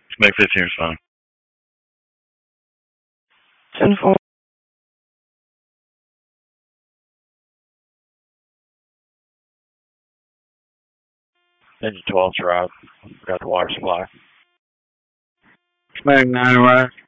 Make 15 is fine. 10-4. Engine 12's arrived. Got the water supply. Flag 9 arrived.